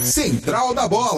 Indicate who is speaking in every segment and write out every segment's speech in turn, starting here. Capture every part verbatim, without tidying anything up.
Speaker 1: Central da Bola.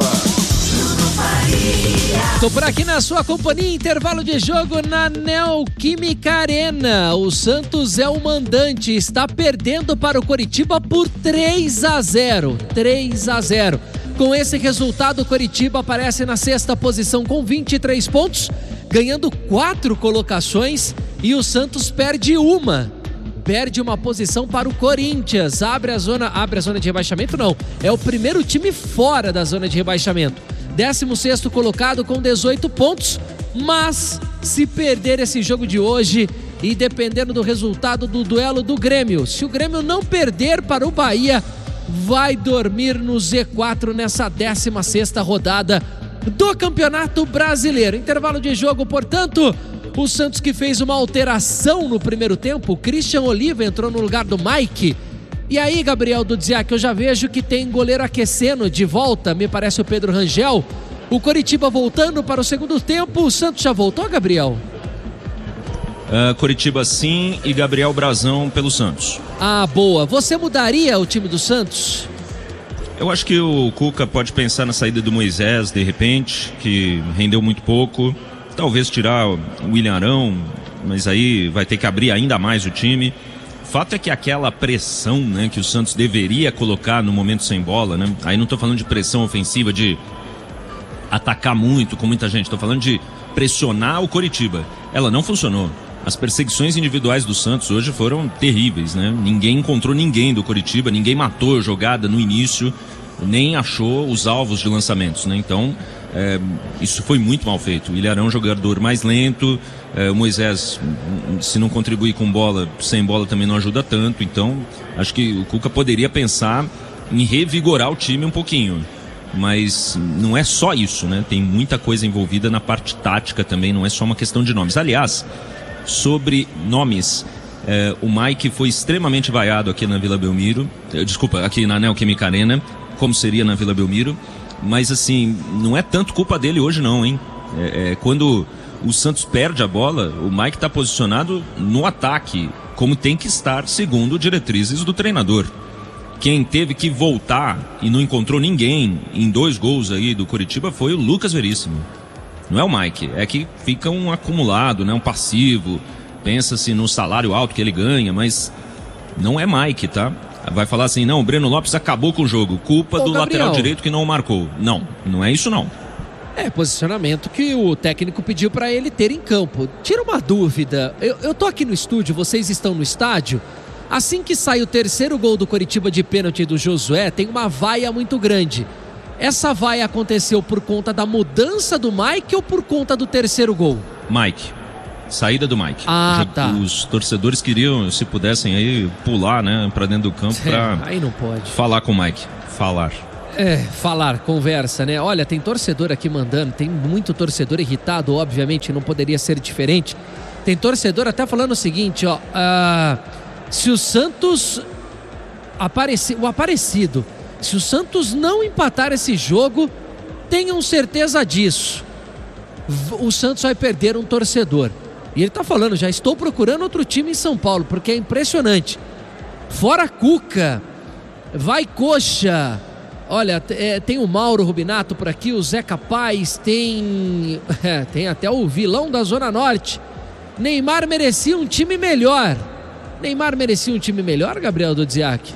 Speaker 2: Tô por aqui na sua companhia, intervalo de jogo na Neoquímica Arena. O Santos é o mandante, está perdendo para o Coritiba por três a zero. três a zero. Com esse resultado, o Coritiba aparece na sexta posição com vinte e três pontos, ganhando quatro colocações, e o Santos perde uma. Perde uma posição para o Corinthians. Abre a zona, abre a zona de rebaixamento, não. É o primeiro time fora da zona de rebaixamento. décimo sexto colocado com dezoito pontos, mas se perder esse jogo de hoje e dependendo do resultado do duelo do Grêmio, se o Grêmio não perder para o Bahia, vai dormir no Z quatro nessa décima sexta rodada do Campeonato Brasileiro. Intervalo de jogo, portanto, o Santos que fez uma alteração no primeiro tempo, o Christian Oliva entrou no lugar do Mike. E aí, Gabriel Dudziak, eu já vejo que tem goleiro aquecendo de volta, me parece o Pedro Rangel. O Coritiba voltando para o segundo tempo, o Santos já voltou, Gabriel?
Speaker 3: Uh, Coritiba sim, e Gabriel Brazão pelo Santos.
Speaker 2: Ah, boa. Você mudaria o time do Santos?
Speaker 3: Eu acho que o Cuca pode pensar na saída do Moisés, de repente, que rendeu muito pouco. Talvez tirar o William Arão, mas aí vai ter que abrir ainda mais o time. O fato é que aquela pressão, né, que o Santos deveria colocar no momento sem bola, né? Aí não estou falando de pressão ofensiva, de atacar muito com muita gente, estou falando de pressionar o Coritiba. Ela não funcionou. As perseguições individuais do Santos hoje foram terríveis, né? Ninguém encontrou ninguém do Coritiba, ninguém matou a jogada no início, nem achou os alvos de lançamentos, né? Então, é, isso foi muito mal feito. O Ilharão é um jogador mais lento, é, o Moisés, se não contribuir com bola, sem bola também não ajuda tanto. Então, acho que o Cuca poderia pensar em revigorar o time um pouquinho. Mas não é só isso, né? Tem muita coisa envolvida na parte tática também, não é só uma questão de nomes. Aliás, sobre nomes, eh, o Mike foi extremamente vaiado aqui na Vila Belmiro, eh, desculpa, aqui na Neoquímica Arena, como seria na Vila Belmiro, mas assim, não é tanto culpa dele hoje não, hein? É, é, quando o Santos perde a bola, o Mike está posicionado no ataque, como tem que estar, segundo diretrizes do treinador. Quem teve que voltar e não encontrou ninguém em dois gols aí do Coritiba foi o Lucas Veríssimo. Não é o Mike, é que fica um acumulado, né? Um passivo, pensa-se no salário alto que ele ganha, mas não é Mike, tá? Vai falar assim, não, o Breno Lopes acabou com o jogo, culpa Ô, do Gabriel. lateral direito que não o marcou. Não, não é isso não.
Speaker 2: É, posicionamento que o técnico pediu para ele ter em campo. Tira uma dúvida, eu, eu tô aqui no estúdio, vocês estão no estádio. Assim que sai o terceiro gol do Coritiba de pênalti do Josué, tem uma vaia muito grande. Essa vaia aconteceu por conta da mudança do Mike ou por conta do terceiro gol?
Speaker 3: Mike. Saída do Mike.
Speaker 2: Ah, tá.
Speaker 3: Os torcedores queriam, se pudessem aí, pular, né, pra dentro do campo pra
Speaker 2: aí não pode.
Speaker 3: falar com o Mike. Falar.
Speaker 2: É, falar, conversa, né? Olha, tem torcedor aqui mandando, tem muito torcedor irritado, obviamente, não poderia ser diferente. Tem torcedor até falando o seguinte, ó, uh, se o Santos apareci, o Aparecido, se o Santos não empatar esse jogo, tenham certeza disso. O Santos vai perder um torcedor. E ele tá falando, já estou procurando outro time em São Paulo, porque é impressionante. Fora Cuca, vai Coxa. Olha, é, tem o Mauro Rubinato por aqui, o Zé Capaz, tem, é, tem até o vilão da Zona Norte. Neymar merecia um time melhor. Neymar merecia um time melhor, Gabriel Dudziak?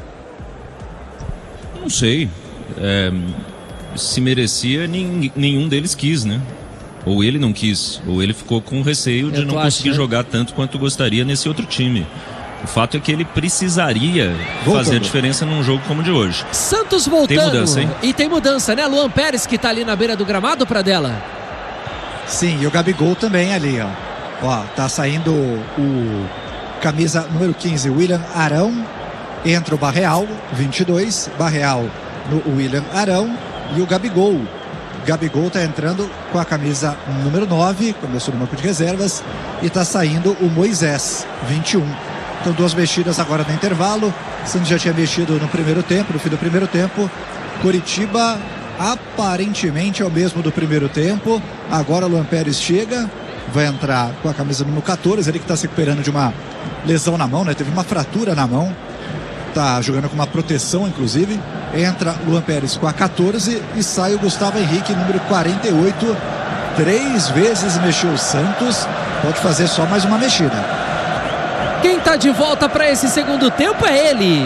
Speaker 3: Não sei. É, se merecia, nin, nenhum deles quis, né? Ou ele não quis, ou ele ficou com receio de não conseguir achando. jogar tanto quanto gostaria nesse outro time. O fato é que ele precisaria Voltando. fazer a diferença num jogo como o de hoje.
Speaker 2: Santos voltando.
Speaker 3: Tem mudança, hein?
Speaker 2: E tem mudança, né? Luan Pérez que tá ali na beira do gramado, pra dela.
Speaker 4: Sim, e o Gabigol também ali, ó. Ó, tá saindo o camisa número quinze, William Arão. Entra o Barreal, vinte e dois. Barreal no William Arão. E o Gabigol. Gabigol tá entrando com a camisa número nove, começou no banco de reservas. E tá saindo o Moisés, vinte e um. Então duas mexidas agora no intervalo. Santos já tinha mexido no primeiro tempo, no fim do primeiro tempo. Coritiba aparentemente é o mesmo do primeiro tempo. Agora o Luan Pérez chega, vai entrar com a camisa número quatorze, ele que está se recuperando de uma lesão na mão, né? Teve uma fratura na mão, tá jogando com uma proteção inclusive. entra Luan Pérez com a quatorze e sai o Gustavo Henrique, número quarenta e oito. Três vezes mexeu o Santos, pode fazer só mais uma mexida.
Speaker 2: Quem tá de volta para esse segundo tempo é ele.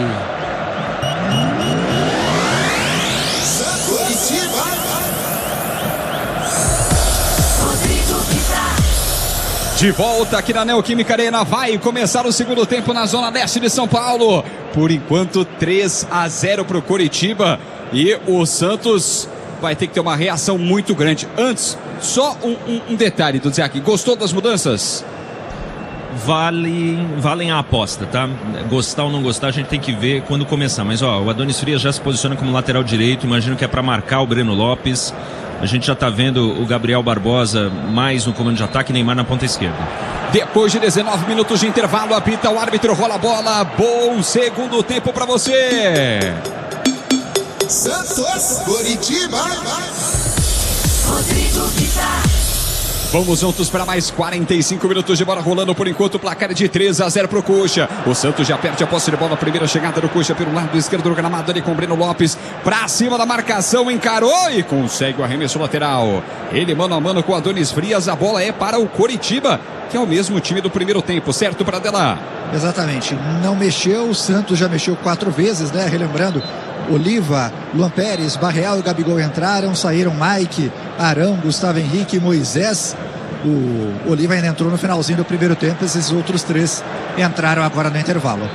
Speaker 1: De volta aqui na Neoquímica Arena, vai começar o segundo tempo na zona leste de São Paulo. Por enquanto, três a zero para o Coritiba. E o Santos vai ter que ter uma reação muito grande. Antes, só um, um, um detalhe, do Ziak. Gostou das mudanças?
Speaker 3: Vale, valem a aposta, tá? Gostar ou não gostar, a gente tem que ver quando começar. Mas, ó, o Adonis Frias já se posiciona como lateral direito. Imagino que é para marcar o Breno Lopes. A gente já está vendo o Gabriel Barbosa mais no comando de ataque, Neymar na ponta esquerda.
Speaker 1: Depois de dezenove minutos de intervalo, apita o árbitro, rola a bola. Bom segundo tempo para você.
Speaker 5: Santos, Coritiba. Rodrigo Vitar.
Speaker 1: Vamos juntos para mais quarenta e cinco minutos de bola rolando. Por enquanto o placar é de três a zero para o Coxa. O Santos já perde a posse de bola. Primeira chegada do Coxa pelo lado esquerdo do gramado ali com o Breno Lopes. Para cima da marcação, encarou e consegue o arremesso lateral. Ele mano a mano com o Adonis Frias. A bola é para o Coritiba, que é o mesmo time do primeiro tempo, certo, Pradella?
Speaker 4: Exatamente, não mexeu. O Santos já mexeu quatro vezes, né? Relembrando, Oliva, Luan Pérez, Barreal e Gabigol entraram, saíram Mike, Arão, Gustavo Henrique, Moisés. O Oliva ainda entrou no finalzinho do primeiro tempo. Esses outros três entraram agora no intervalo.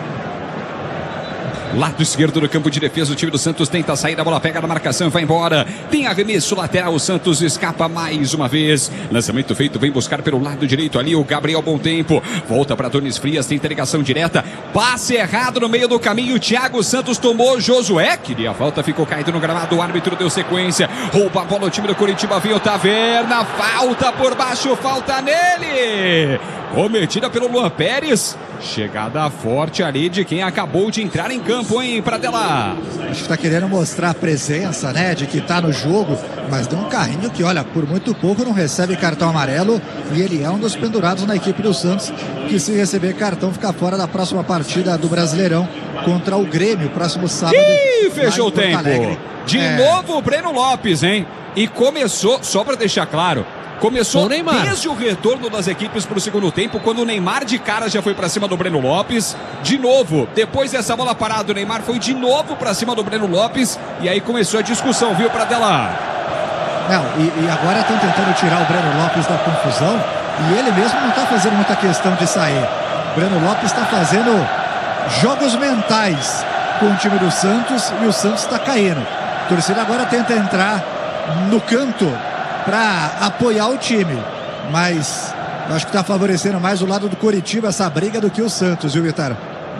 Speaker 1: Lado esquerdo do campo de defesa, o time do Santos tenta sair, a bola pega na marcação e vai embora. Tem arremesso lateral, o Santos escapa mais uma vez. Lançamento feito, vem buscar pelo lado direito ali o Gabriel Bom Tempo. Volta para Adonis Frias, tem ligação direta. Passe errado no meio do caminho, o Thiago Santos tomou, Josué queria a falta, ficou caído no gramado, o árbitro deu sequência. Rouba a bola o time do Coritiba, vem o Taverna, falta por baixo, falta nele. Cometida pelo Luan Pérez. Chegada forte ali de quem acabou de entrar em campo, hein, Pradella?
Speaker 4: Acho que tá querendo mostrar a presença, né, de que tá no jogo, mas deu um carrinho que, olha, por muito pouco não recebe cartão amarelo e ele é um dos pendurados na equipe do Santos, que se receber cartão fica fora da próxima partida do Brasileirão contra o Grêmio, próximo sábado.
Speaker 1: Ih, fechou o tempo.
Speaker 4: Alegre.
Speaker 1: De é... novo o Breno Lopes, hein? E começou, só para deixar claro, começou desde o retorno das equipes para o segundo tempo, quando o Neymar de cara já foi para cima do Breno Lopes. De novo, depois dessa bola parada, o Neymar foi de novo para cima do Breno Lopes. E aí começou a discussão, viu, Pradella?
Speaker 4: Não, e, e agora estão tentando tirar o Breno Lopes da confusão. E ele mesmo não está fazendo muita questão de sair. O Breno Lopes está fazendo jogos mentais com o time do Santos e o Santos está caindo. A torcida agora tenta entrar no canto para apoiar o time, mas acho que está favorecendo mais o lado do Coritiba essa briga do que o Santos, viu, Vitar?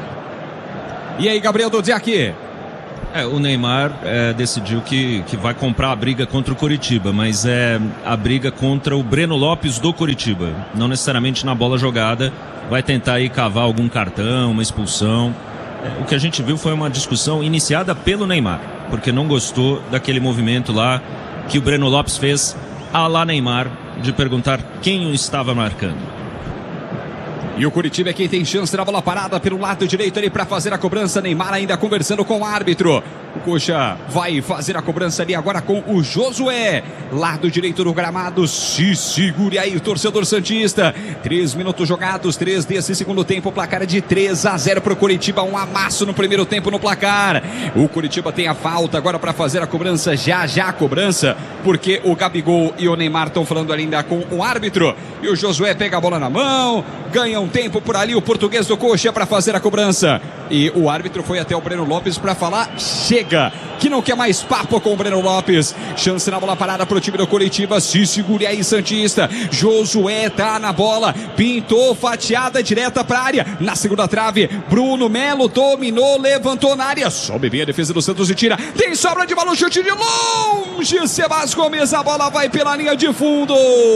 Speaker 1: E aí, Gabriel Dodziak?
Speaker 3: É, o Neymar é, decidiu que, que vai comprar a briga contra o Coritiba, mas é a briga contra o Breno Lopes do Coritiba, não necessariamente na bola jogada. Vai tentar aí cavar algum cartão, uma expulsão. É, o que a gente viu foi uma discussão iniciada pelo Neymar, porque não gostou daquele movimento lá que o Breno Lopes fez a lá Neymar, de perguntar quem o estava marcando.
Speaker 1: E o Coritiba é quem tem chance na bola parada pelo lado direito ali para fazer a cobrança. Neymar ainda conversando com o árbitro. O Coxa vai fazer a cobrança ali agora com o Josué. Lado direito do gramado. Se segure aí o torcedor santista. Três minutos jogados, três desse segundo tempo. O placar é de três a zero para o Coritiba. Um amasso no primeiro tempo no placar. O Coritiba tem a falta agora para fazer a cobrança. Já, já a cobrança. Porque o Gabigol e o Neymar estão falando ainda com o árbitro. E o Josué pega a bola na mão. Ganha um tempo por ali o português do Coxa para fazer a cobrança. E o árbitro foi até o Breno Lopes para falar: chega, que não quer mais papo com o Breno Lopes. Chance na bola parada para o time do Coritiba. Se segure aí, santista. Josué tá na bola, pintou, fatiada direta para a área. Na segunda trave, Bruno Melo dominou, levantou na área. Sobe bem a defesa do Santos e tira. Tem sobra de bola, chute de longe. Sebas Gomes, a bola vai pela linha de fundo.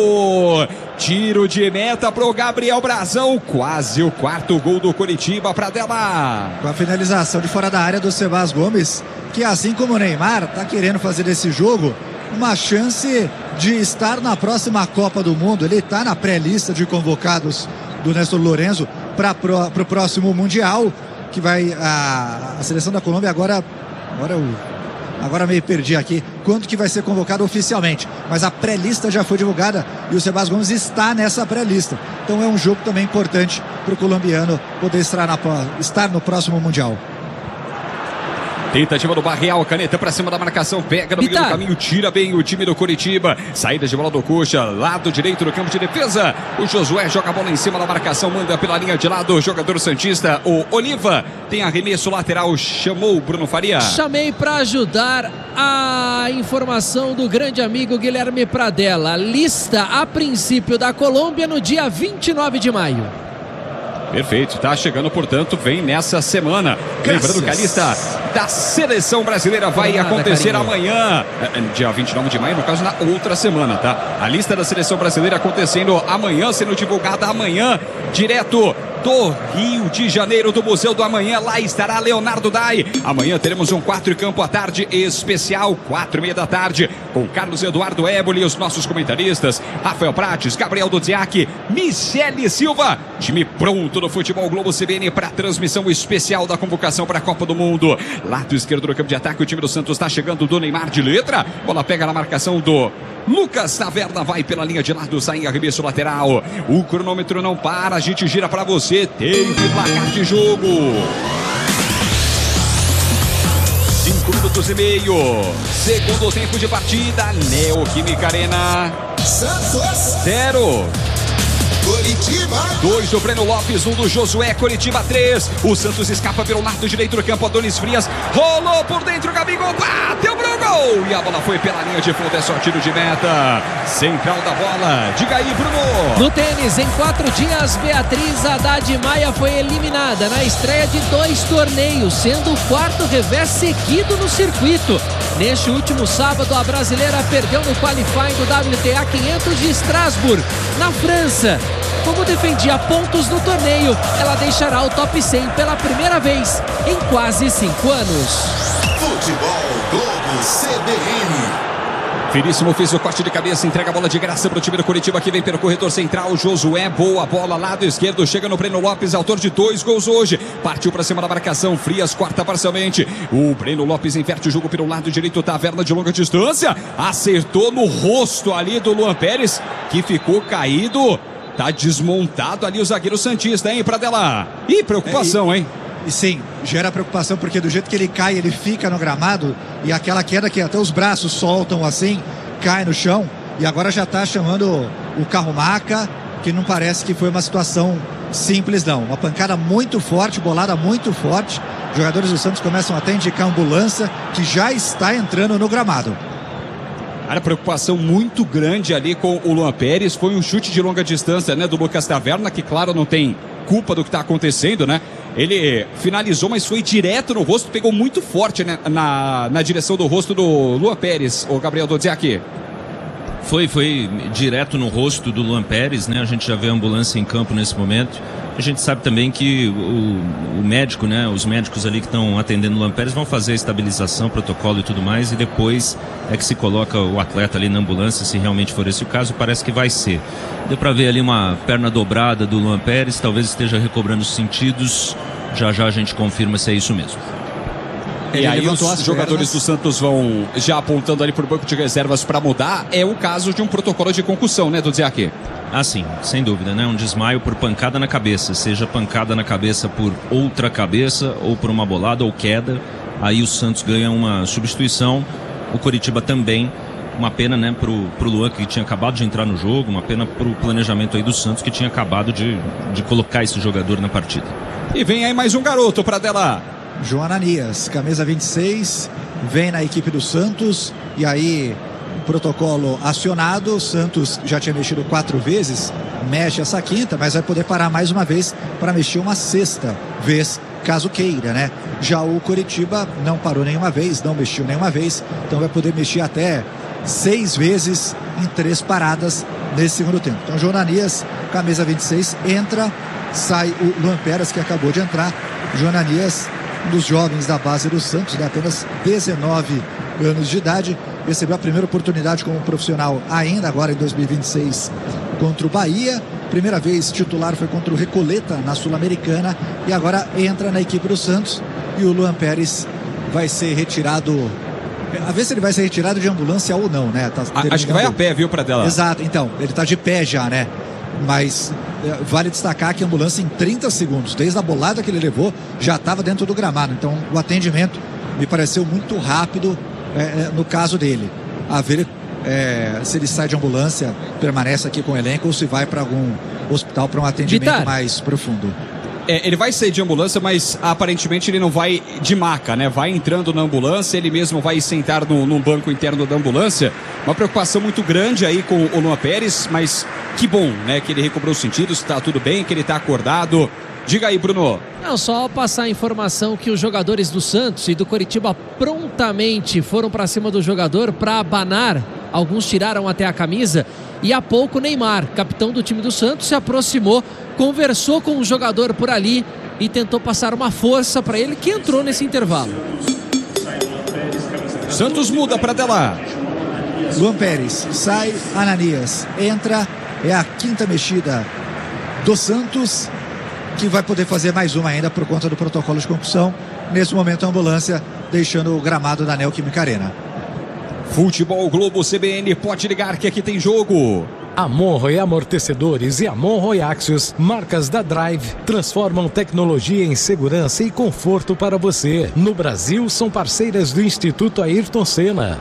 Speaker 1: Tiro de meta pro Gabriel Brazão. Quase o quarto gol do Coritiba, Pradella.
Speaker 4: Com a finalização de fora da área do Sebas Gomes, que assim como o Neymar está querendo fazer desse jogo uma chance de estar na próxima Copa do Mundo. Ele está na pré-lista de convocados do Néstor Lorenzo para o próximo Mundial, que vai a, a seleção da Colômbia agora agora eu agora meio perdi aqui quanto que vai ser convocado oficialmente, mas a pré-lista já foi divulgada e o Sebastião Gomes está nessa pré-lista, então é um jogo também importante para o colombiano poder estar, na, estar no próximo Mundial.
Speaker 1: Tentativa do Barreal, caneta pra cima da marcação, pega no meio do caminho, tira bem o time do Coritiba. Saída de bola do Coxa, lado direito do campo de defesa. O Josué joga a bola em cima da marcação, manda pela linha de lado o jogador santista, o Oliva. Tem arremesso lateral, chamou o Bruno Faria.
Speaker 2: Chamei para ajudar a informação do grande amigo Guilherme Pradella. Lista a princípio da Colômbia no dia vinte e nove de maio.
Speaker 1: Perfeito, tá chegando, portanto, vem nessa semana. Graças. Lembrando que a lista da seleção brasileira vai Nada, acontecer carinho. amanhã, dia vinte e nove de maio, no caso, na outra semana, tá? A lista da seleção brasileira acontecendo amanhã, sendo divulgada amanhã, direto do Rio de Janeiro, do Museu do Amanhã. Lá estará Leonardo Dai. Amanhã teremos um quatro em campo à tarde especial, quatro e meia da tarde, com Carlos Eduardo Éboli e os nossos comentaristas, Rafael Prates, Gabriel Dudziak, Michele Silva. Time pronto no Futebol Globo C B N para transmissão especial da convocação para a Copa do Mundo. Lado esquerdo do campo de ataque, o time do Santos está chegando, do Neymar de letra. Bola pega na marcação do Lucas Taverna, vai pela linha de lado, sai em arremesso lateral. O cronômetro não para, a gente gira para você. Tem placar de jogo. Cinco minutos e meio. Segundo tempo de partida. Neoquímica Arena.
Speaker 5: Santos.
Speaker 1: Zero.
Speaker 5: Coritiba.
Speaker 1: Dois do Breno Lopes, um do Josué. Coritiba três. O Santos escapa pelo lado direito do campo. Adonis Frias rolou por dentro. Gabigol bateu pro gol. E a bola foi pela linha de fundo. É só tiro de meta. Central da bola. Diga aí, Bruno.
Speaker 2: No tênis, em quatro dias, Beatriz Haddad Maia foi eliminada na estreia de dois torneios, sendo o quarto revés seguido no circuito. Neste último sábado, a brasileira perdeu no qualifying do W T A quinhentos de Estrasburgo, na França. Como defendia pontos no torneio, ela deixará o top cem pela primeira vez em quase cinco anos.
Speaker 5: Futebol Globo C B N.
Speaker 1: Finíssimo fez o corte de cabeça, entrega a bola de graça para o time do Coritiba, que vem pelo corredor central. Josué, boa bola, lado esquerdo, chega no Breno Lopes, autor de dois gols hoje. Partiu para cima da marcação, Frias corta parcialmente. O Breno Lopes inverte o jogo pelo lado direito, Taverna de longa distância. Acertou no rosto ali do Luan Pérez, que ficou caído. Tá desmontado ali o zagueiro santista, hein, Pradella? Ih, preocupação,
Speaker 4: é, e...
Speaker 1: hein?
Speaker 4: E sim, gera preocupação, porque do jeito que ele cai, ele fica no gramado, e aquela queda que até os braços soltam assim, cai no chão, e agora já está chamando o carro-maca, que não parece que foi uma situação simples não, uma pancada muito forte, bolada muito forte. Os jogadores do Santos começam até a indicar a ambulância, que já está entrando no gramado.
Speaker 1: A preocupação muito grande ali com o Luan Pérez, foi um chute de longa distância, né, do Lucas Taverna, que claro não tem culpa do que está acontecendo, né? Ele finalizou, mas foi direto no rosto, pegou muito forte, né, na, na direção do rosto do Luan Pérez, o Gabriel Dudziak.
Speaker 3: Foi, foi direto no rosto do Luan Pérez, né? A gente já vê a ambulância em campo nesse momento. A gente sabe também que o, o médico, né? Os médicos ali que estão atendendo o Luan Pérez vão fazer a estabilização, protocolo e tudo mais, e depois é que se coloca o atleta ali na ambulância, se realmente for esse o caso, parece que vai ser. Deu pra ver ali uma perna dobrada do Luan Pérez, talvez esteja recobrando os sentidos. Já já a gente confirma se é isso mesmo.
Speaker 1: E aí os jogadores do Santos vão já apontando ali pro banco de reservas para mudar. É o caso de um protocolo de concussão, né, Dudziak?
Speaker 3: Ah, sim, sem dúvida, né? Um desmaio por pancada na cabeça, seja pancada na cabeça por outra cabeça ou por uma bolada ou queda. Aí o Santos ganha uma substituição. O Coritiba também. Uma pena, né, pro, pro Luan, que tinha acabado de entrar no jogo. Uma pena pro planejamento aí do Santos, que tinha acabado de, de colocar esse jogador na partida.
Speaker 1: E vem aí mais um garoto, Pradella.
Speaker 4: João Ananias, camisa vinte e seis, vem na equipe do Santos, e aí protocolo acionado. O Santos já tinha mexido quatro vezes, mexe essa quinta, mas vai poder parar mais uma vez para mexer uma sexta vez, caso queira, né? Já o Coritiba não parou nenhuma vez, não mexeu nenhuma vez, então vai poder mexer até seis vezes em três paradas nesse segundo tempo. Então João Ananias, camisa vinte e seis, entra, sai o Luan Pérez, que acabou de entrar. João Ananias, um dos jovens da base do Santos, de apenas dezenove anos de idade, recebeu a primeira oportunidade como profissional ainda agora em dois mil e vinte e seis contra o Bahia. Primeira vez titular foi contra o Recoleta na Sul-Americana, e agora entra na equipe do Santos. E o Luan Pérez vai ser retirado. A ver se ele vai ser retirado de ambulância ou não, né? Tá
Speaker 1: a, acho que vai a pé, viu, Pradella?
Speaker 4: Exato, então, ele tá de pé já, né? Mas é, vale destacar que a ambulância em trinta segundos, desde a bolada que ele levou, já estava dentro do gramado. Então o atendimento me pareceu muito rápido é, no caso dele. A ver é, se ele sai de ambulância, permanece aqui com o elenco ou se vai para algum hospital para um atendimento Vitar. mais profundo.
Speaker 1: É, ele vai sair de ambulância, mas aparentemente ele não vai de maca, né? Vai entrando na ambulância, ele mesmo vai sentar no, no banco interno da ambulância. Uma preocupação muito grande aí com o Luan Pérez, mas que bom, né? Que ele recobrou os sentidos, que tá tudo bem, que ele tá acordado. Diga aí, Bruno.
Speaker 2: Não, só passar a informação que os jogadores do Santos e do Coritiba prontamente foram para cima do jogador para abanar. Alguns tiraram até a camisa. E há pouco o Neymar, capitão do time do Santos, se aproximou, conversou com o jogador por ali e tentou passar uma força para ele, que entrou nesse intervalo.
Speaker 1: Santos muda para Pradella.
Speaker 4: Luan Pérez sai, Ananias entra, é a quinta mexida do Santos, que vai poder fazer mais uma ainda por conta do protocolo de concussão. Nesse momento a ambulância deixando o gramado da Neoquímica Arena.
Speaker 1: Futebol Globo C B N, pode ligar que aqui tem jogo.
Speaker 6: A Monroe Amortecedores e a Monroe Axios, marcas da Drive, transformam tecnologia em segurança e conforto para você. No Brasil, são parceiras do Instituto Ayrton Senna.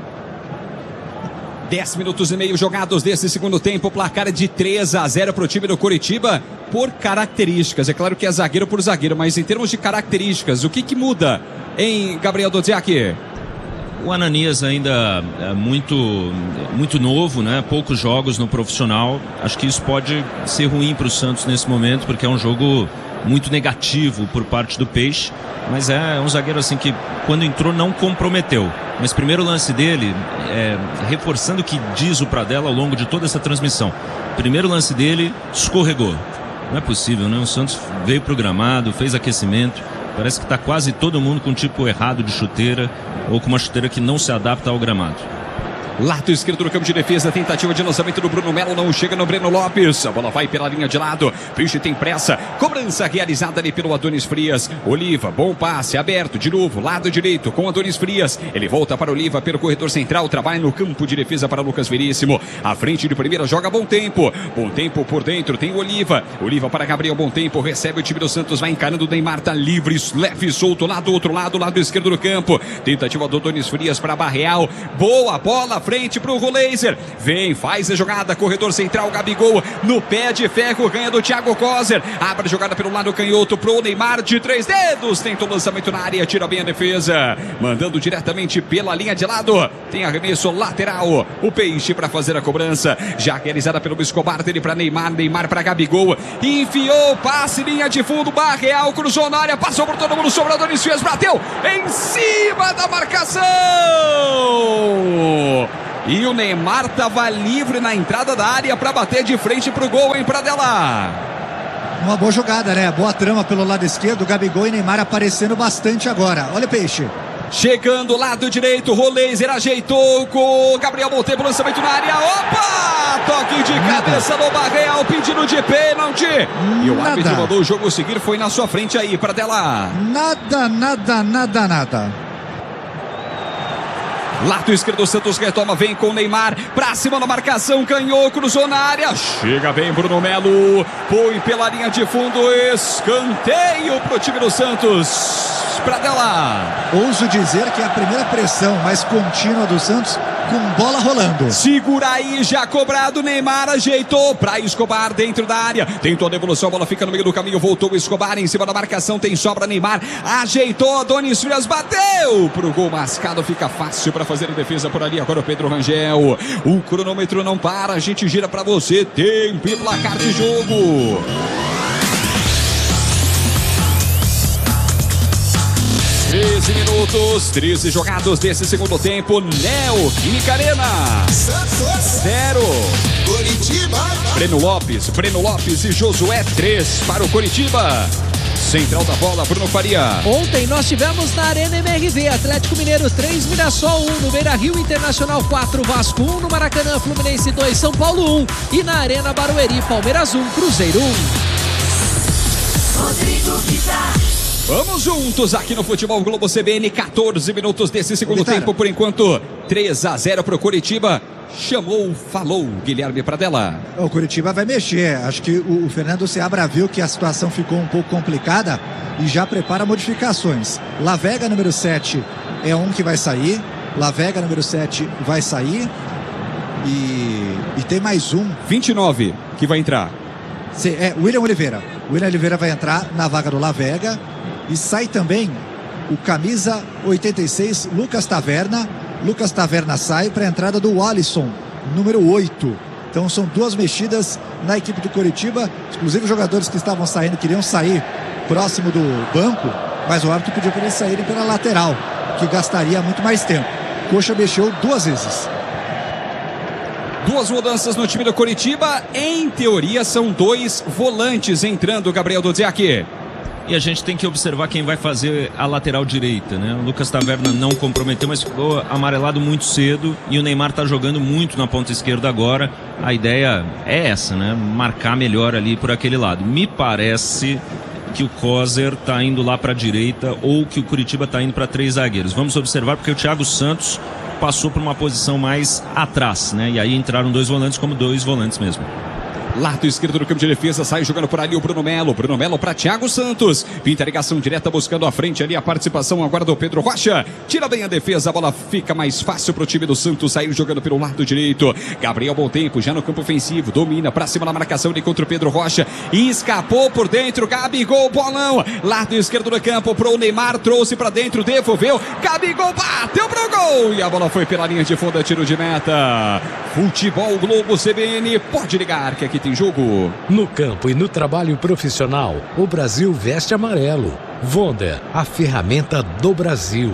Speaker 1: dez minutos e meio jogados desse segundo tempo, placar é de três a zero para o time do Coritiba, por características. É claro que é zagueiro por zagueiro, mas em termos de características, o que que muda, hein, Gabriel Dodziak?
Speaker 3: O Ananias ainda é muito, muito novo, né? Poucos jogos no profissional. Acho que isso pode ser ruim para o Santos nesse momento, porque é um jogo muito negativo por parte do Peixe. Mas é um zagueiro assim que, quando entrou, não comprometeu. Mas primeiro lance dele, é, reforçando o que diz o Pradella ao longo de toda essa transmissão. Primeiro lance dele, escorregou. Não é possível, né? O Santos veio pro gramado, fez aquecimento. Parece que está quase todo mundo com um tipo errado de chuteira ou com uma chuteira que não se adapta ao gramado.
Speaker 1: Lado esquerdo do campo de defesa, tentativa de lançamento do Bruno Melo, não chega no Breno Lopes, a bola vai pela linha de lado, Peixe tem pressa, cobrança realizada ali pelo Adonis Frias, Oliva, bom passe, aberto de novo, lado direito com Adonis Frias, ele volta para Oliva pelo corredor central, trabalha no campo de defesa para Lucas Veríssimo, à frente de primeira, joga Bom Tempo, Bom Tempo por dentro, tem Oliva, Oliva para Gabriel Bom Tempo, recebe o time do Santos, vai encarando o Neymar, tá livre, leve e solto lá do outro lado, lado esquerdo do campo, tentativa do Adonis Frias para Barreal, boa bola, frente pro Roleiser, vem, faz a jogada, corredor central, Gabigol, no pé de ferro, ganha do Thiago Kozer, abre a jogada pelo lado canhoto pro Neymar, de três dedos, tenta o lançamento na área, tira bem a defesa, mandando diretamente pela linha de lado, tem arremesso lateral, o Peixe para fazer a cobrança, já realizada pelo Escobar, dele para Neymar, Neymar para Gabigol, enfiou, passe, linha de fundo, Barreal, cruzou na área, passou por todo mundo, sobrou Adonis Frias, bateu em cima da marcação! E o Neymar estava livre na entrada da área para bater de frente para o gol, hein, Pradella?
Speaker 4: Uma boa jogada, né? Boa trama pelo lado esquerdo, Gabigol e Neymar aparecendo bastante agora. Olha o Peixe.
Speaker 1: Chegando lado direito, Roleiser ajeitou com o Gabriel Bom Tempo, lançamento na área. Opa! Toque de Nada. Cabeça no Barreal, pedindo de pênalti. Nada. E o árbitro mandou o jogo seguir, foi na sua frente aí, Pradella.
Speaker 4: Nada, nada, nada, nada.
Speaker 1: Lado esquerdo, Santos retoma, vem com o Neymar, pra cima da marcação, ganhou, cruzou na área, chega bem Bruno Melo, põe pela linha de fundo, escanteio pro time do Santos. Pradella.
Speaker 4: Ouso dizer que é a primeira pressão mais contínua do Santos, com bola rolando.
Speaker 1: Segura aí, já cobrado, Neymar ajeitou pra Escobar dentro da área, tentou a devolução, a bola fica no meio do caminho, voltou o Escobar em cima da marcação, tem sobra Neymar, ajeitou, Adonis Frias bateu pro gol mascado, fica fácil pra fazer a defesa por ali, agora o Pedro Rangel, o cronômetro não para, a gente gira pra você, tempo e placar de jogo. treze minutos, treze jogados desse segundo tempo, Neoquímica Arena.
Speaker 5: Santos
Speaker 1: zero.
Speaker 5: Coritiba.
Speaker 1: Breno Lopes, Breno Lopes e Josué três para o Coritiba. Central da bola, Bruno Faria.
Speaker 2: Ontem nós tivemos na Arena M R V, Atlético Mineiro três, Mirassol um, no Beira-Rio Internacional quatro, Vasco um, no Maracanã Fluminense dois, São Paulo um e na Arena Barueri Palmeiras um, Cruzeiro um.
Speaker 7: Rodrigo Vitar.
Speaker 1: Vamos juntos aqui no Futebol Globo C B N, quatorze minutos desse segundo
Speaker 4: Vitória.
Speaker 1: tempo, por enquanto, três a zero pro Coritiba. Chamou, falou, Guilherme Pradella.
Speaker 4: O Coritiba vai mexer. Acho que o, o Fernando Seabra viu que a situação ficou um pouco complicada e já prepara modificações. Lavega, número sete, é um que vai sair. Lavega, número sete, vai sair. E, e tem mais um.
Speaker 1: vinte e nove que vai entrar.
Speaker 4: Se, é William Oliveira. William Oliveira vai entrar na vaga do Lavega. E sai também o camisa oitenta e seis, Lucas Taverna. Lucas Taverna sai para a entrada do Alisson, número oito. Então são duas mexidas na equipe do Coritiba. Inclusive os jogadores que estavam saindo queriam sair próximo do banco, mas o árbitro pediu para eles saírem pela lateral, que gastaria muito mais tempo. Coxa mexeu duas vezes.
Speaker 1: Duas mudanças no time do Coritiba. Em teoria são dois volantes entrando, Gabriel Dudziak.
Speaker 3: E a gente tem que observar quem vai fazer a lateral direita, né? O Lucas Taverna não comprometeu, mas ficou amarelado muito cedo. E o Neymar tá jogando muito na ponta esquerda agora. A ideia é essa, né? Marcar melhor ali por aquele lado. Me parece que o Kozer tá indo lá para a direita ou que o Coritiba tá indo para três zagueiros. Vamos observar porque o Thiago Santos passou por uma posição mais atrás, né? E aí entraram dois volantes como dois volantes mesmo.
Speaker 1: Lado esquerdo do campo de defesa, sai jogando por ali o Bruno Melo. Bruno Melo para Thiago Santos. Pinta a ligação direta buscando a frente ali a participação agora do Pedro Rocha. Tira bem a defesa, a bola fica mais fácil para o time do Santos sair jogando pelo lado direito. Gabriel bom tempo, já no campo ofensivo, domina para cima na marcação ali contra o Pedro Rocha. E escapou por dentro, Gabigol, bolão. Lado esquerdo do campo pro Neymar, trouxe para dentro, devolveu. Gabigol bateu pro gol. E a bola foi pela linha de fundo, é tiro de meta. Futebol Globo C B N, pode ligar que aqui tem jogo.
Speaker 6: No campo e no trabalho profissional, o Brasil veste amarelo. Wonder, a ferramenta do Brasil.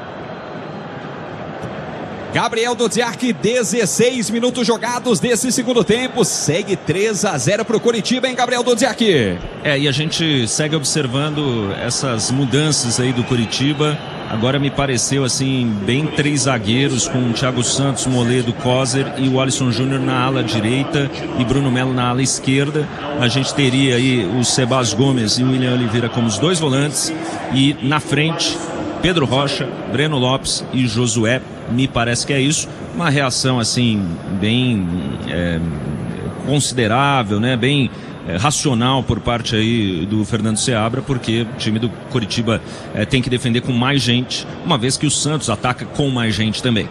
Speaker 1: Gabriel Dudziak, dezesseis minutos jogados desse segundo tempo. Segue três a zero pro Coritiba, hein, Gabriel Dudziak?
Speaker 3: É, e a gente segue observando essas mudanças aí do Coritiba. Agora me pareceu assim, bem três zagueiros com o Thiago Santos, Moledo, Kozer e o Alisson Júnior na ala direita e Bruno Melo na ala esquerda. A gente teria aí o Sebas Gomes e o William Oliveira como os dois volantes e na frente Pedro Rocha, Breno Lopes e Josué. Me parece que é isso. Uma reação assim, bem é, considerável, né? Bem É, racional por parte aí do Fernando Seabra, porque o time do Coritiba é, tem que defender com mais gente, uma vez que o Santos ataca com mais gente também.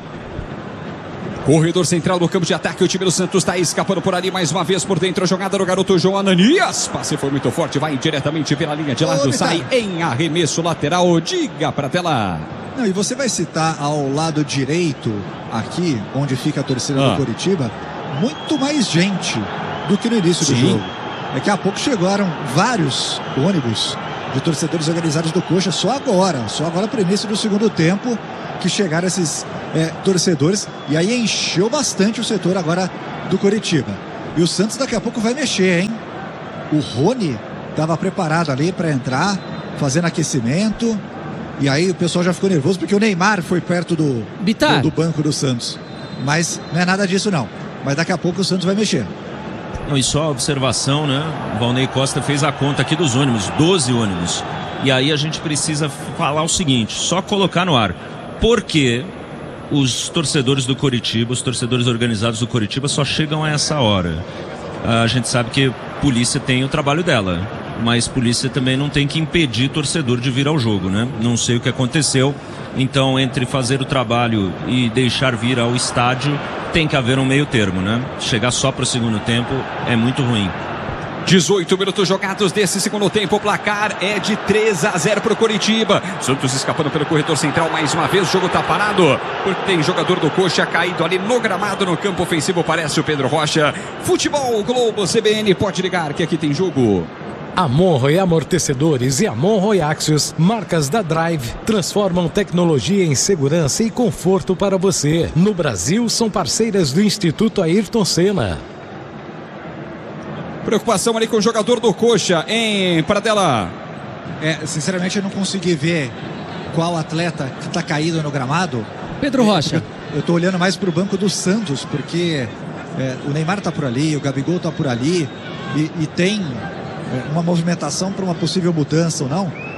Speaker 1: Corredor central do campo de ataque, o time do Santos está escapando por ali mais uma vez por dentro, a jogada do garoto João Ananias, passe foi muito forte, vai diretamente pela linha de lado, Ô, sai em arremesso lateral, diga pra tela.
Speaker 4: Não, e você vai citar ao lado direito, aqui, onde fica a torcida
Speaker 1: ah.
Speaker 4: do Coritiba, muito mais gente do que no início
Speaker 1: Sim.
Speaker 4: do jogo. Daqui a pouco chegaram vários ônibus de torcedores organizados do Coxa, só agora, só agora para o início do segundo tempo, que chegaram esses é, torcedores, e aí encheu bastante o setor agora do Coritiba. E o Santos daqui a pouco vai mexer, hein? O Rony estava preparado ali para entrar, fazendo aquecimento, e aí o pessoal já ficou nervoso, porque o Neymar foi perto do, do, do banco do Santos. Mas não é nada disso não, mas daqui a pouco o Santos vai mexer.
Speaker 3: Não, e só a observação, né? O Valnei Costa fez a conta aqui dos ônibus, doze ônibus. E aí a gente precisa falar o seguinte, só colocar no ar. Por que os torcedores do Coritiba, os torcedores organizados do Coritiba só chegam a essa hora? A gente sabe que a polícia tem o trabalho dela, mas a polícia também não tem que impedir torcedor de vir ao jogo, né? Não sei o que aconteceu. Então, entre fazer o trabalho e deixar vir ao estádio, tem que haver um meio termo, né? Chegar só para o segundo tempo é muito ruim.
Speaker 1: dezoito minutos jogados desse segundo tempo, o placar é de três a zero para o Coritiba. Santos escapando pelo corredor central mais uma vez, o jogo está parado, porque tem jogador do Coxa caído ali no gramado, no campo ofensivo, parece o Pedro Rocha. Futebol Globo C B N, pode ligar que aqui tem jogo.
Speaker 6: Amonroe Amortecedores e Amonroe Axios, marcas da Drive, transformam tecnologia em segurança e conforto para você. No Brasil, são parceiras do Instituto Ayrton Senna.
Speaker 1: Preocupação ali com o jogador do Coxa, em Pradella.
Speaker 4: É, sinceramente, eu não consegui ver qual atleta que está caído no gramado.
Speaker 2: Pedro Rocha.
Speaker 4: Eu estou olhando mais para o banco do Santos, porque é, o Neymar está por ali, o Gabigol está por ali, e, e tem uma movimentação para uma possível mudança ou não.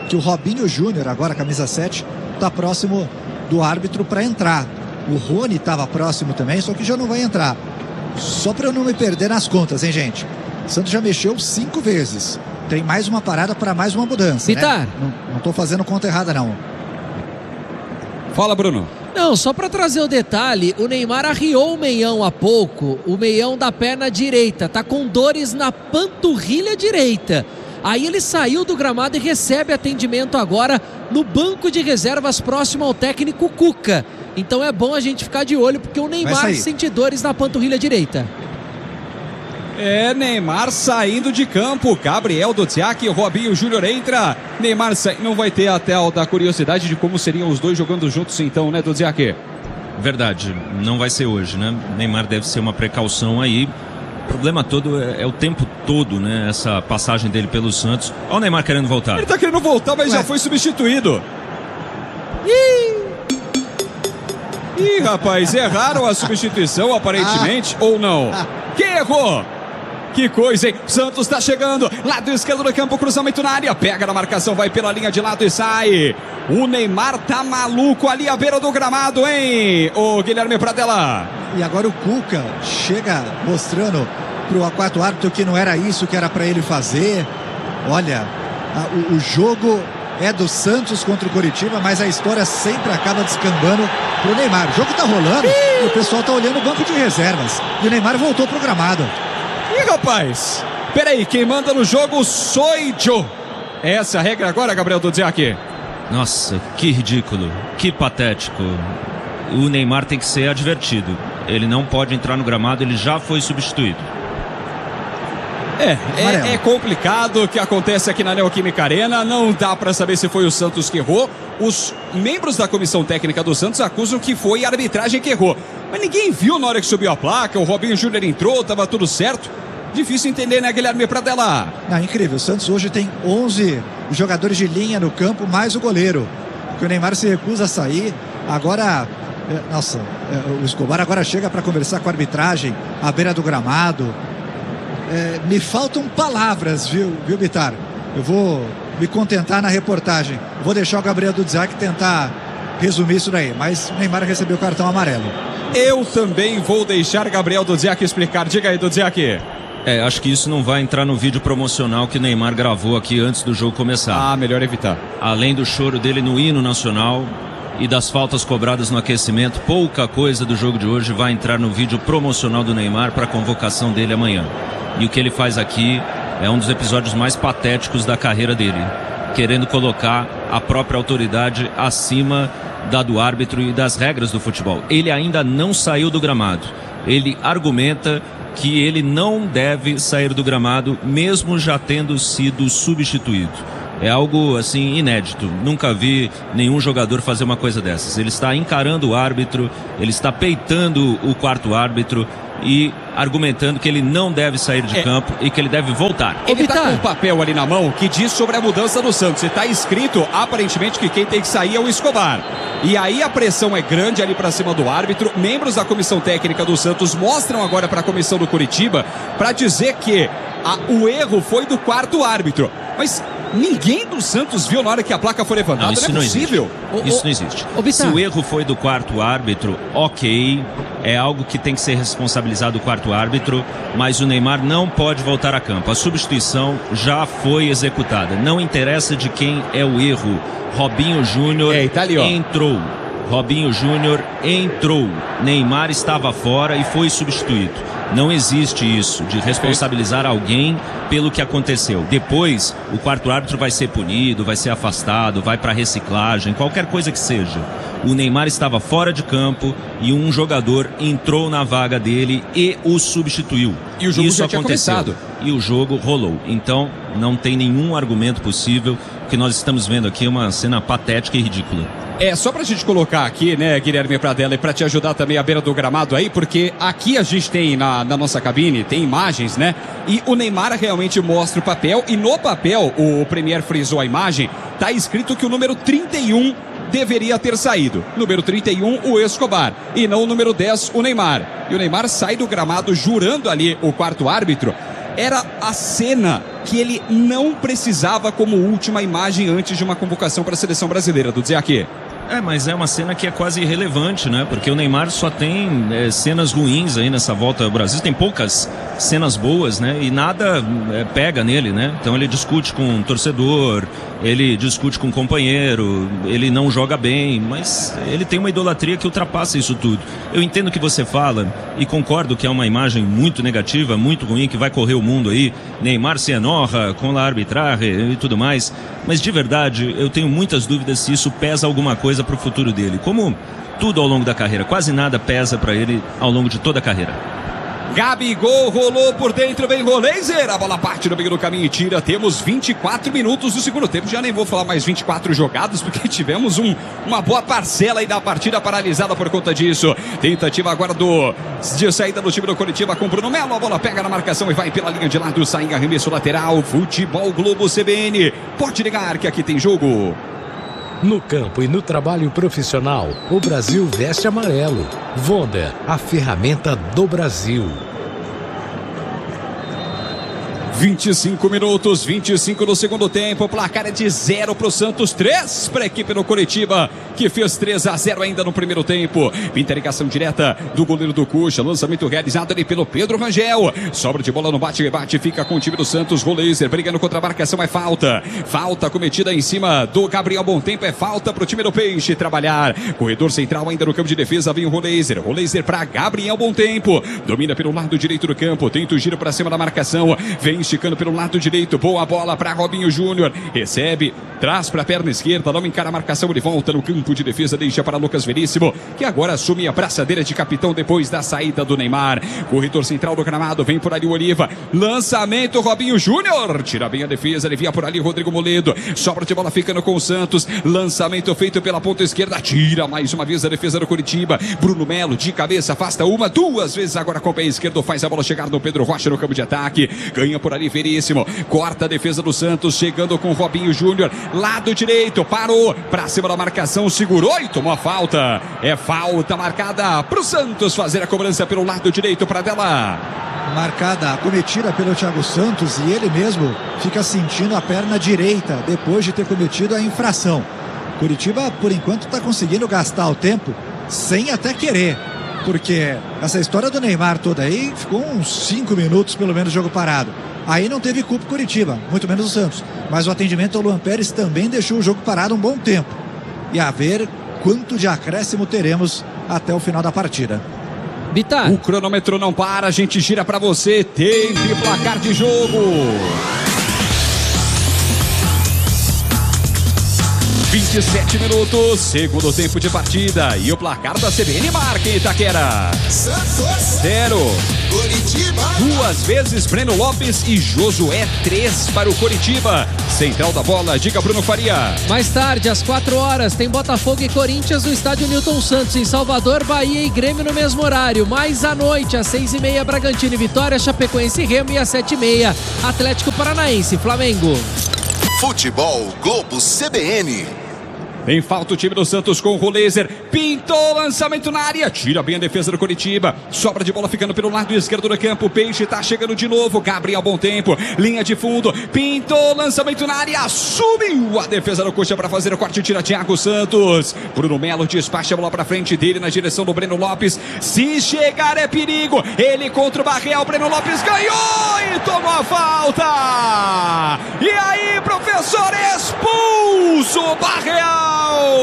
Speaker 4: que o Robinho Júnior, agora camisa sete, está próximo do árbitro para entrar. O Rony estava próximo também, só que já não vai entrar. Só para eu não me perder nas contas, hein, gente? O Santos já mexeu cinco vezes. Tem mais uma parada para mais uma mudança,
Speaker 2: Vitar.
Speaker 4: né? Não, não tô fazendo conta errada, não.
Speaker 1: Fala, Bruno.
Speaker 2: Não, só para trazer o detalhe, o Neymar arriou o meião há pouco, o meião da perna direita, tá com dores na panturrilha direita. Aí ele saiu do gramado e recebe atendimento agora no banco de reservas próximo ao técnico Cuca. Então é bom a gente ficar de olho, porque o Neymar sente dores na panturrilha direita.
Speaker 1: É, Neymar saindo de campo. Gabriel Duziak, Robinho Júnior entra. Neymar sai... não vai ter até a da curiosidade de como seriam os dois jogando juntos então, né, Duziak?
Speaker 3: Verdade, não vai ser hoje, né? Neymar deve ser uma precaução aí. O problema todo é, é o tempo todo, né? Essa passagem dele pelo Santos. Olha o Neymar querendo voltar.
Speaker 1: Ele tá querendo voltar, mas Ué. já foi substituído. Ih! Ih, rapaz, erraram a substituição aparentemente, ah. ou não? Quem errou? Que coisa, hein? Santos tá chegando, lado esquerdo do campo, cruzamento na área, pega na marcação, vai pela linha de lado e sai. O Neymar tá maluco ali à beira do gramado, hein? O Guilherme Pradella.
Speaker 4: E agora o Cuca chega mostrando pro quarto árbitro que não era isso que era para ele fazer. Olha, a, o, o jogo é do Santos contra o Coritiba, mas a história sempre acaba descambando pro Neymar. O jogo tá rolando Ih! e o pessoal tá olhando o banco de reservas. E o Neymar voltou pro gramado.
Speaker 1: Ih, rapaz! Peraí, quem manda no jogo sou eu. É essa a regra agora, Gabriel Duziak?
Speaker 3: Nossa, que ridículo, que patético. O Neymar tem que ser advertido. Ele não pode entrar no gramado, ele já foi substituído.
Speaker 1: É, é, é complicado o que acontece aqui na Neoquímica Arena. Não dá para saber se foi o Santos que errou. Os membros da comissão técnica do Santos acusam que foi a arbitragem que errou. Mas ninguém viu na hora que subiu a placa. O Robinho Júnior entrou, tava tudo certo. Difícil entender, né, Guilherme Pradella?
Speaker 4: Não, incrível. O Santos hoje tem onze jogadores de linha no campo, mais o goleiro. Que o Neymar se recusa a sair. Agora, nossa, o Escobar agora chega para conversar com a arbitragem à beira do gramado. É, me faltam palavras, viu, viu, Bitar? Eu vou me contentar na reportagem. Vou deixar o Gabriel Duziak tentar resumir isso daí. Mas o Neymar recebeu o cartão amarelo.
Speaker 1: Eu também vou deixar Gabriel Duziak explicar. Diga aí, Duziak.
Speaker 3: É, acho que isso não vai entrar no vídeo promocional que o Neymar gravou aqui antes do jogo começar.
Speaker 1: Ah, melhor evitar.
Speaker 3: Além do choro dele no hino nacional e das faltas cobradas no aquecimento, pouca coisa do jogo de hoje vai entrar no vídeo promocional do Neymar para a convocação dele amanhã. E o que ele faz aqui é um dos episódios mais patéticos da carreira dele, querendo colocar a própria autoridade acima da do árbitro e das regras do futebol. Ele ainda não saiu do gramado. Ele argumenta que ele não deve sair do gramado, mesmo já tendo sido substituído. É algo, assim, inédito. Nunca vi nenhum jogador fazer uma coisa dessas. Ele está encarando o árbitro, ele está peitando o quarto árbitro e argumentando que ele não deve sair de é. campo e que ele deve voltar.
Speaker 1: Ele está com um papel ali na mão que diz sobre a mudança do Santos. E está escrito, aparentemente, que quem tem que sair é o Escobar. E aí a pressão é grande ali para cima do árbitro. Membros da comissão técnica do Santos mostram agora para a comissão do Coritiba para dizer que a, o erro foi do quarto árbitro. Mas ninguém do Santos viu na hora que a placa foi levantada.
Speaker 3: Não, isso
Speaker 1: não é possível.
Speaker 3: Não existe. Isso não existe. O, Se o erro foi do quarto árbitro, ok, é algo que tem que ser responsabilizado o quarto árbitro, mas o Neymar não pode voltar a campo. A substituição já foi executada. Não interessa de quem é o erro. Robinho Júnior é, tá ali, entrou. Robinho Júnior entrou. Neymar estava fora e foi substituído. Não existe isso de responsabilizar alguém pelo que aconteceu. Depois, o quarto árbitro vai ser punido, vai ser afastado, vai para reciclagem, qualquer coisa que seja. O Neymar estava fora de campo e um jogador entrou na vaga dele e o substituiu.
Speaker 1: E o jogo
Speaker 3: isso
Speaker 1: já tinha
Speaker 3: aconteceu.
Speaker 1: começado.
Speaker 3: E o jogo rolou. Então, não tem nenhum argumento possível. O que nós estamos vendo aqui é uma cena patética e ridícula.
Speaker 1: É, só pra gente colocar aqui, né, Guilherme Pradella, e pra te ajudar também à beira do gramado aí, porque aqui a gente tem na, na nossa cabine, tem imagens, né, e o Neymar realmente mostra o papel, e no papel, o Premier frisou a imagem, tá escrito que o número trinta e um deveria ter saído. Número trinta e um, o Escobar, e não o número dez, o Neymar. E o Neymar sai do gramado jurando ali o quarto árbitro era a cena que ele não precisava como última imagem antes de uma convocação para a seleção brasileira, do Dziaki.
Speaker 3: É, mas é uma cena que é quase irrelevante, né? Porque o Neymar só tem é, cenas ruins aí nessa volta ao Brasil. Tem poucas cenas boas, né? E nada é, pega nele, né? Então ele discute com o torcedor, ele discute com o companheiro, ele não joga bem, mas ele tem uma idolatria que ultrapassa isso tudo. Eu entendo o que você fala e concordo que é uma imagem muito negativa, muito ruim, que vai correr o mundo aí. Neymar se enoja com a arbitragem e tudo mais. Mas de verdade, eu tenho muitas dúvidas se isso pesa alguma coisa para o futuro dele. Como tudo ao longo da carreira, quase nada pesa para ele ao longo de toda a carreira.
Speaker 1: Gabigol rolou por dentro, vem Roleiser, a bola parte no meio do caminho e tira. Temos vinte e quatro minutos do segundo tempo, já nem vou falar mais vinte e quatro jogados, porque tivemos um, uma boa parcela aí da partida paralisada por conta disso. Tentativa agora do, de saída do time do Coritiba com Bruno Melo, a bola pega na marcação e vai pela linha de lado, sai em arremesso lateral. Futebol Globo C B N, pode ligar que aqui tem jogo.
Speaker 6: No campo e no trabalho profissional, o Brasil veste amarelo. Wonder, a ferramenta do Brasil.
Speaker 1: vinte e cinco minutos, vinte e cinco no segundo tempo. O placar é de zero para o Santos, três para a equipe do Coritiba, que fez três a zero ainda no primeiro tempo. Pinta a ligação direta do goleiro do Cuxa. Lançamento realizado ali pelo Pedro Rangel. Sobra de bola no bate-rebate, fica com o time do Santos. Roleiser brigando contra a marcação, é falta. Falta cometida em cima do Gabriel Bontempo, é falta para o time do Peixe trabalhar. Corredor central ainda no campo de defesa, vem o Roleiser. Roleiser para Gabriel Bontempo. Domina pelo lado direito do campo, tenta o giro para cima da marcação. Vem esticando pelo lado direito, boa bola para Robinho Júnior, recebe, traz para a perna esquerda, não encara a marcação, ele volta no campo de defesa, deixa para Lucas Veríssimo, que agora assume a braçadeira de capitão depois da saída do Neymar. Corredor central do gramado, vem por ali o Oliva, lançamento Robinho Júnior, tira bem a defesa, ele via por ali Rodrigo Moledo, sobra de bola ficando com o Santos, lançamento feito pela ponta esquerda, tira mais uma vez a defesa do Coritiba. Bruno Melo de cabeça, afasta uma, duas vezes agora com o pé esquerdo, faz a bola chegar no Pedro Rocha no campo de ataque, ganha por ali Veríssimo, corta a defesa do Santos, chegando com o Robinho Júnior, lado direito, parou, pra cima da marcação, segurou e tomou a falta. É falta marcada pro Santos fazer a cobrança pelo lado direito para dela.
Speaker 4: Marcada, cometida pelo Thiago Santos, e ele mesmo fica sentindo a perna direita depois de ter cometido a infração. Curitiba, por enquanto, está conseguindo gastar o tempo sem até querer, porque essa história do Neymar toda aí ficou uns cinco minutos pelo menos jogo parado. Aí não teve culpa Curitiba, muito menos o Santos. Mas o atendimento ao Luan Pérez também deixou o jogo parado um bom tempo. E a ver quanto de acréscimo teremos até o final da partida.
Speaker 2: Bitar.
Speaker 1: O cronômetro não para, a gente gira para você. Tempo e placar de jogo. vinte e sete minutos, segundo tempo de partida. E o placar da C B N marca em Itaquera.
Speaker 5: Santos
Speaker 1: Zero.
Speaker 5: Coritiba
Speaker 1: Duas vezes Breno Lopes e Josué, três para o Coritiba. Central da bola, diga Bruno Faria.
Speaker 2: Mais tarde, às quatro horas, tem Botafogo e Corinthians no estádio Newton Santos. Em Salvador, Bahia e Grêmio no mesmo horário. Mais à noite, às seis e meia, Bragantino e Vitória, Chapecoense e Remo. E às sete e meia, Atlético Paranaense e Flamengo.
Speaker 5: Futebol Globo C B N.
Speaker 1: Em falta o time do Santos com o Roleiser. Pintou, lançamento na área. Tira bem a defesa do Coritiba. Sobra de bola ficando pelo lado esquerdo do campo. Peixe tá chegando de novo. Gabriel Bontempo. Linha de fundo. Pintou, lançamento na área. Subiu a defesa do Coxa para fazer o corte. Tira Thiago Santos. Bruno Melo despacha a bola para frente dele na direção do Breno Lopes. Se chegar é perigo. Ele contra o Barreal. Breno Lopes ganhou e tomou a falta. E aí, professor, expulso o Barreal.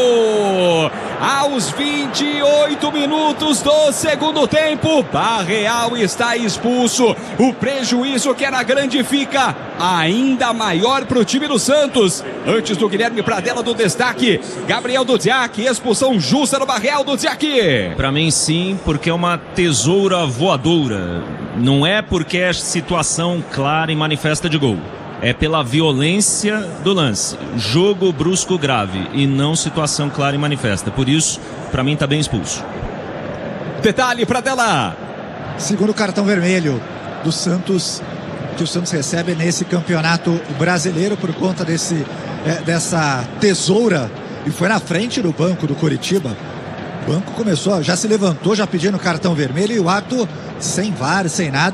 Speaker 1: Aos vinte e oito minutos do segundo tempo, Barreal está expulso. O prejuízo que era grande fica ainda maior para o time do Santos. Antes do Guilherme Pradella do destaque, Gabriel do Dziaki, expulsão justa no Barreal do Dziaki.
Speaker 3: Para mim sim, porque é uma tesoura voadora. Não é porque é situação clara e manifesta de gol. É pela violência do lance, jogo brusco grave e não situação clara e manifesta. Por isso, para mim, tá bem expulso.
Speaker 1: Detalhe, Pradella.
Speaker 4: Segundo cartão vermelho do Santos, que o Santos recebe nesse campeonato brasileiro por conta desse, é, dessa tesoura, e foi na frente do banco do Coritiba. O banco começou, já se levantou, já pedindo cartão vermelho, e o árbitro, sem V A R, sem nada,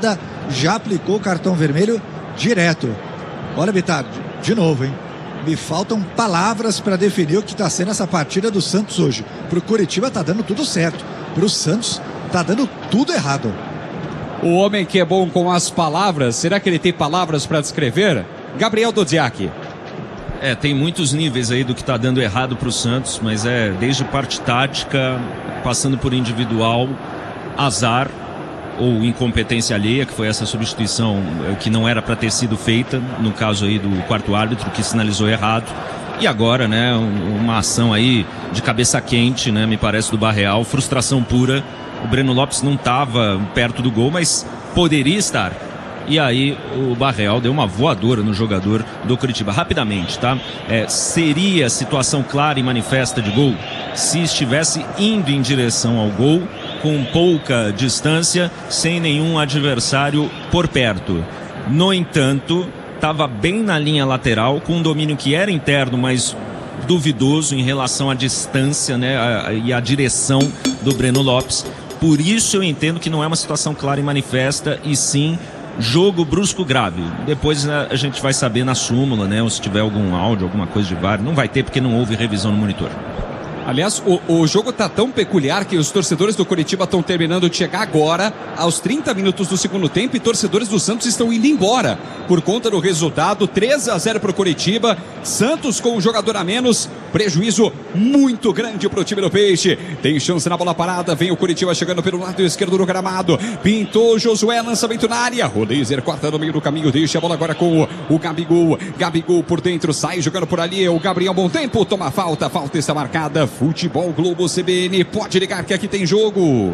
Speaker 4: já aplicou o cartão vermelho direto. Olha, Bitar, de novo, hein? Me faltam palavras para definir o que está sendo essa partida do Santos hoje. Pro Coritiba tá dando tudo certo. Pro Santos tá dando tudo errado.
Speaker 1: O homem que é bom com as palavras, será que ele tem palavras para descrever? Gabriel Dodziak.
Speaker 3: É, tem muitos níveis aí do que tá dando errado pro Santos, mas é desde parte tática, passando por individual, azar ou incompetência alheia, que foi essa substituição que não era para ter sido feita, no caso aí do quarto árbitro, que sinalizou errado. E agora, né, uma ação aí de cabeça quente, né, me parece, do Barreal, frustração pura. O Breno Lopes não estava perto do gol, mas poderia estar. E aí o Barreal deu uma voadora no jogador do Coritiba. Rapidamente, tá? É, seria situação clara e manifesta de gol se estivesse indo em direção ao gol, com pouca distância, sem nenhum adversário por perto. No entanto, estava bem na linha lateral, com um domínio que era interno, mas duvidoso em relação à distância, né, a, a, e à direção do Breno Lopes. Por isso eu entendo que não é uma situação clara e manifesta, e sim jogo brusco grave. Depois a gente vai saber na súmula, né, ou se tiver algum áudio, alguma coisa de V A R. Não vai ter porque não houve revisão no monitor.
Speaker 1: Aliás, o, o jogo tá tão peculiar que os torcedores do Coritiba estão terminando de chegar agora, aos trinta minutos do segundo tempo, e torcedores do Santos estão indo embora por conta do resultado. Três a zero para o Coritiba. Santos com um jogador a menos. Prejuízo muito grande para o time do Peixe. Tem chance na bola parada. Vem o Coritiba chegando pelo lado esquerdo do gramado. Pintou Josué, lançamento na área. Roleiser corta no meio do caminho. Deixa a bola agora com o, o Gabigol. Gabigol por dentro, sai jogando por ali. O Gabriel Bom Tempo toma falta. Falta está marcada. Futebol Globo C B N, pode ligar que aqui tem jogo.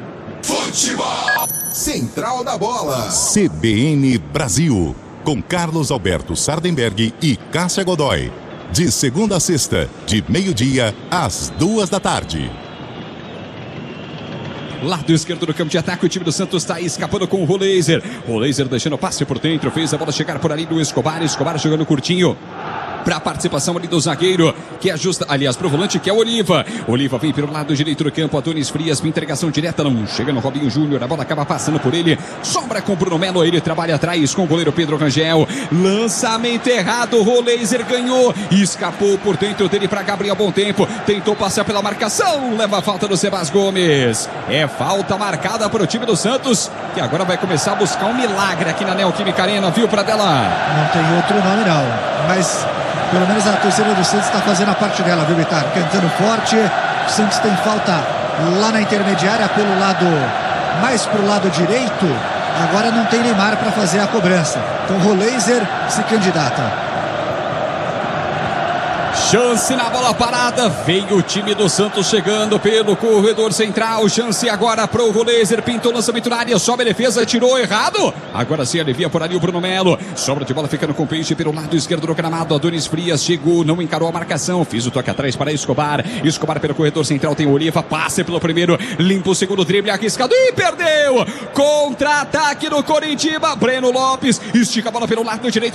Speaker 5: Futebol Central da Bola.
Speaker 7: C B N Brasil, com Carlos Alberto Sardenberg e Cássia Godoy. De segunda a sexta, de meio-dia às duas da tarde.
Speaker 1: Lado esquerdo do campo de ataque, o time do Santos está escapando com o Roleiser. Roleiser deixando o passe por dentro, fez a bola chegar por ali do Escobar. Escobar jogando curtinho para a participação ali do zagueiro, que ajusta, aliás, para o volante, que é o Oliva. Oliva vem pelo lado direito do campo, Adonis Frias, entregação direta, não chega no Robinho Júnior, a bola acaba passando por ele, sobra com o Bruno Melo, ele trabalha atrás com o goleiro Pedro Rangel, lançamento errado, Roleiser ganhou, escapou por dentro dele para Gabriel Bom Tempo, tentou passar pela marcação, leva a falta do Sebas Gomes. É falta marcada para o time do Santos, que agora vai começar a buscar um milagre aqui na Neoquímica Arena, viu, Pradella?
Speaker 4: Não tem outro nome não, mas pelo menos a torcida do Santos está fazendo a parte dela, viu, Bitar? Cantando forte. O Santos tem falta lá na intermediária, pelo lado, mais pro lado direito. Agora não tem Neymar para fazer a cobrança. Então Roleiser se candidata.
Speaker 1: Chance na bola parada, vem o time do Santos chegando pelo corredor central, chance agora pro Roleiser, pintou lançamento na área, sobe a defesa, tirou errado, agora sim alivia por ali o Bruno Melo, sobra de bola ficando com o Peixe pelo lado esquerdo do gramado, Adonis Frias chegou, não encarou a marcação, fez o toque atrás para Escobar, Escobar pelo corredor central, tem o Oliva, passe pelo primeiro, limpa o segundo drible, arriscado e perdeu, contra-ataque do Coritiba, Breno Lopes, estica a bola pelo lado direito,